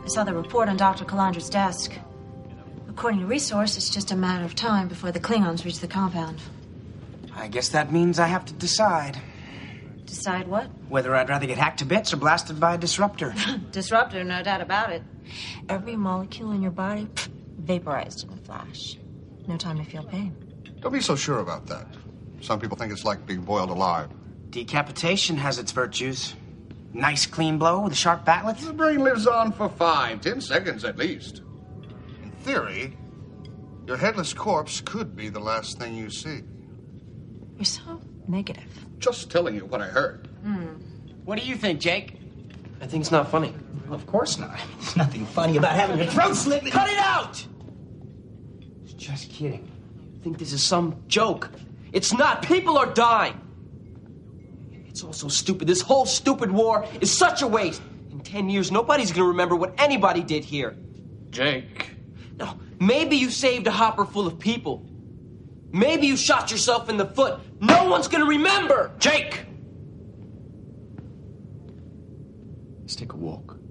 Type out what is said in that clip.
saw the report on Dr. Calandra's desk. According to Resource, it's just a matter of time before the Klingons reach the compound. I guess that means I have to decide. Decide what? Whether I'd rather get hacked to bits or blasted by a disruptor. Disruptor, no doubt about it. Every molecule in your body vaporized in a flash. No time to feel pain. Don't be so sure about that. Some people think it's like being boiled alive. Decapitation has its virtues. Nice clean blow with a sharp battlet. The brain lives on for 5-10 seconds at least. In theory, your headless corpse could be the last thing you see. You're so negative. Just telling you what I heard. What do you think, Jake? I think it's not funny. Well, of course not. There's nothing funny about having your throat slit. Cut it out! Just kidding. I think this is some joke. It's not. People are dying. It's all so stupid. This whole stupid war is such a waste. In 10 years, nobody's going to remember what anybody did here. Jake. No, maybe you saved a hopper full of people. Maybe you shot yourself in the foot. No one's going to remember. Jake! Let's take a walk.